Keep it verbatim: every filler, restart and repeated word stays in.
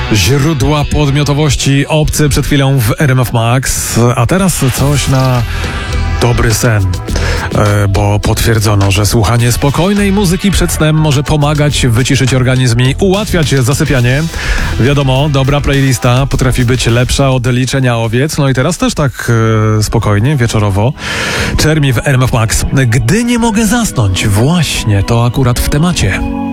Źródła podmiotowości obcy przed chwilą w R M F Max, a teraz coś na dobry sen, e, bo potwierdzono, że słuchanie spokojnej muzyki przed snem może pomagać wyciszyć organizm i ułatwiać zasypianie. Wiadomo, dobra playlista potrafi być lepsza od liczenia owiec. No i teraz też tak e, spokojnie, wieczorowo. Czermi w R M F Max. Gdy nie mogę zasnąć, właśnie to akurat w temacie.